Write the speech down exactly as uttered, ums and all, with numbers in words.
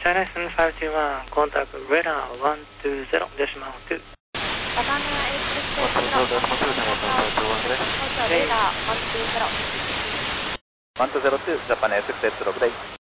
China seven five two one, contact radar one two zero, decimal two. Savannah eight six eight zero, radar one two zero. one two zero two, Japan eight six eight zero, good day.